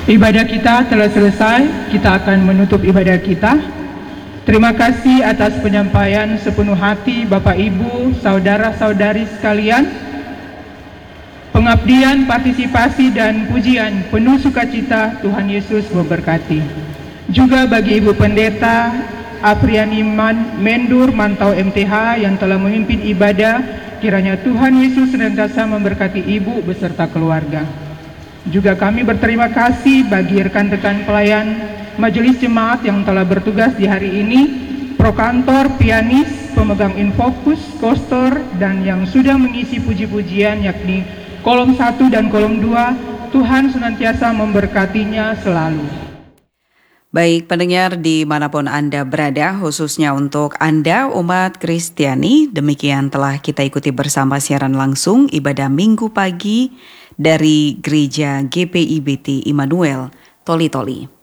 Ibadah kita telah selesai, kita akan menutup ibadah kita. Terima kasih atas penyampaian sepenuh hati Bapak Ibu, saudara-saudari sekalian. Pengabdian, partisipasi, dan pujian penuh sukacita, Tuhan Yesus memberkati. Juga bagi Ibu Pendeta Afriani Mendur Mantau MTH yang telah memimpin ibadah, kiranya Tuhan Yesus senantiasa memberkati Ibu beserta keluarga. Juga kami berterima kasih bagi rekan-rekan pelayan Majelis Jemaat yang telah bertugas di hari ini, prokantor, pianis, pemegang infokus, kostor, dan yang sudah mengisi puji-pujian yakni kolom 1 dan kolom 2. Tuhan senantiasa memberkatinya selalu. Baik pendengar dimanapun Anda berada, khususnya untuk Anda umat Kristiani, demikian telah kita ikuti bersama siaran langsung ibadah Minggu pagi dari Gereja GPIBT Immanuel, Toli-Toli.